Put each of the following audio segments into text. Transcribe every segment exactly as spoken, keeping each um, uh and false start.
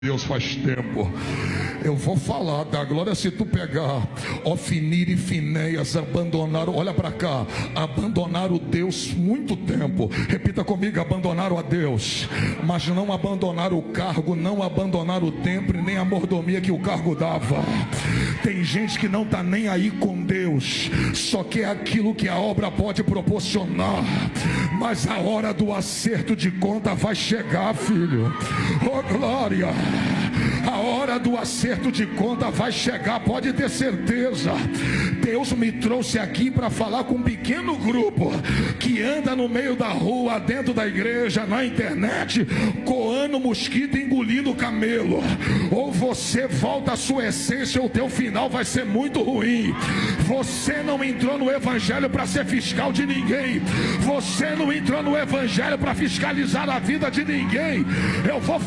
Deus faz tempo. Eu vou falar da glória. Se tu pegar Ofnir e Finéias, abandonaram, olha para cá, abandonaram Deus muito tempo. Repita comigo: abandonaram a Deus, mas não abandonaram o cargo, não abandonaram o templo, nem a mordomia que o cargo dava. Tem gente que não está nem aí com Deus, só quer aquilo que a obra pode proporcionar. Mas a hora do acerto de conta vai chegar, filho. Oh glória! A hora do acerto de conta vai chegar, pode ter certeza. Deus me trouxe aqui para falar com um pequeno grupo que anda no meio da rua, dentro da igreja, na internet, coando mosquito e engolindo camelo. Ou você volta à sua essência, ou o teu final vai ser muito ruim. Você não entrou no evangelho para ser fiscal de ninguém. Você não entrou no evangelho para fiscalizar a vida de ninguém. Eu vou...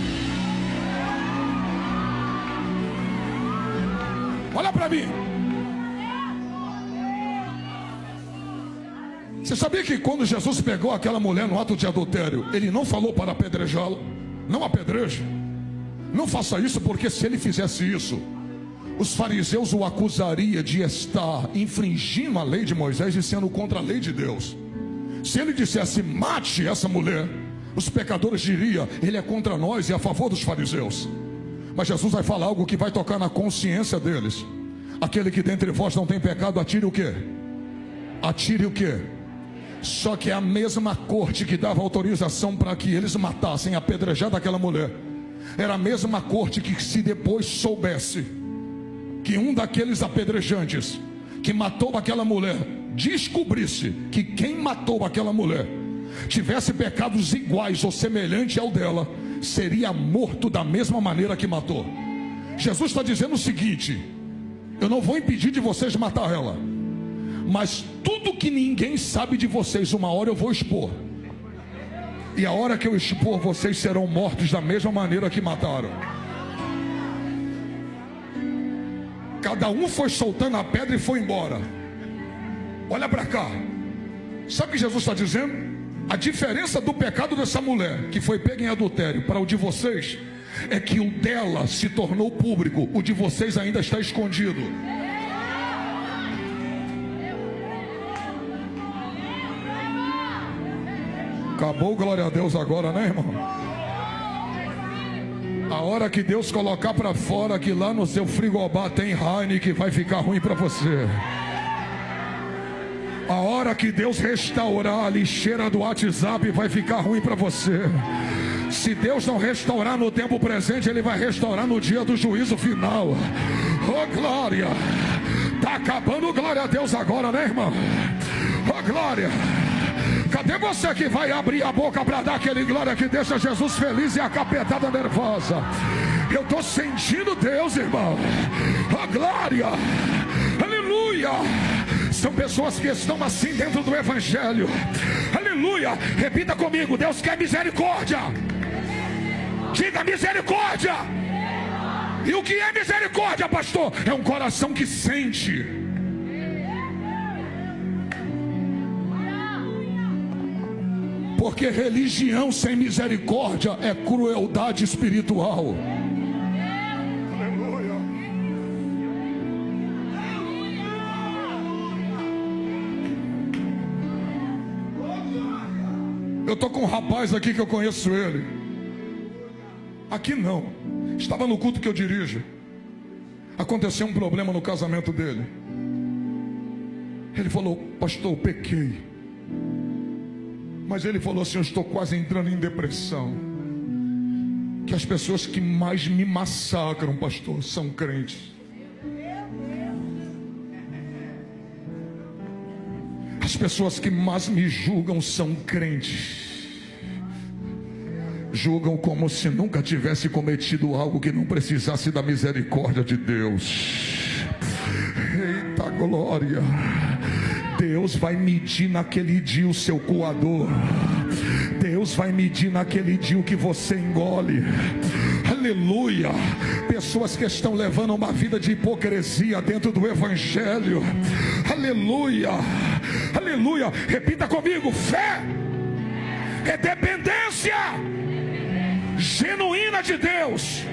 Olha para mim. Você sabia que quando Jesus pegou aquela mulher no ato de adultério, ele não falou para apedrejá-la? Não apedreje. Não faça isso, porque se ele fizesse isso, os fariseus o acusariam de estar infringindo a lei de Moisés e sendo contra a lei de Deus. Se ele dissesse mate essa mulher, os pecadores diriam ele é contra nós e a favor dos fariseus. Mas Jesus vai falar algo que vai tocar na consciência deles. Aquele que dentre vós não tem pecado, atire o quê? Atire o quê? Só que é a mesma corte que dava autorização para que eles matassem, apedrejada aquela mulher. Era a mesma corte que, se depois soubesse que um daqueles apedrejantes que matou aquela mulher, descobrisse que quem matou aquela mulher tivesse pecados iguais ou semelhantes ao dela, seria morto da mesma maneira que matou. Jesus está dizendo o seguinte: eu não vou impedir de vocês matar ela, mas tudo que ninguém sabe de vocês, uma hora eu vou expor. E a hora que eu expor, vocês serão mortos da mesma maneira que mataram. Cada um foi soltando a pedra e foi embora. Olha para cá. Sabe o que Jesus está dizendo? A diferença do pecado dessa mulher que foi pega em adultério para o de vocês é que o dela se tornou público, o de vocês ainda está escondido. Acabou, glória a Deus agora, né, irmão? A hora que Deus colocar para fora que lá no seu frigobar tem Heineken, vai ficar ruim para você. A hora que Deus restaurar a lixeira do WhatsApp, vai ficar ruim para você. Se Deus não restaurar no tempo presente, Ele vai restaurar no dia do juízo final. Oh glória! Está acabando, glória a Deus agora, né, irmão? Oh glória! Cadê você que vai abrir a boca para dar aquele glória que deixa Jesus feliz e a capetada nervosa? Eu estou sentindo Deus, irmão. Oh glória! Aleluia! São pessoas que estão assim dentro do evangelho. Aleluia! Repita comigo: Deus quer misericórdia. Diga misericórdia. E o que é misericórdia, pastor? É um coração que sente. Porque religião sem misericórdia é crueldade espiritual. Eu estou com um rapaz aqui que eu conheço ele. Aqui não. Estava no culto que eu dirijo. Aconteceu um problema no casamento dele. Ele falou: pastor, eu pequei. Mas ele falou assim: eu estou quase entrando em depressão. Que as pessoas que mais me massacram, pastor, são crentes. As pessoas que mais me julgam são crentes. Julgam como se nunca tivesse cometido algo que não precisasse da misericórdia de Deus. Eita glória! Deus vai medir naquele dia o seu coador. Deus vai medir naquele dia o que você engole. Aleluia! Pessoas que estão levando uma vida de hipocrisia dentro do evangelho. Aleluia! Aleluia! Repita comigo: fé é dependência genuína de Deus.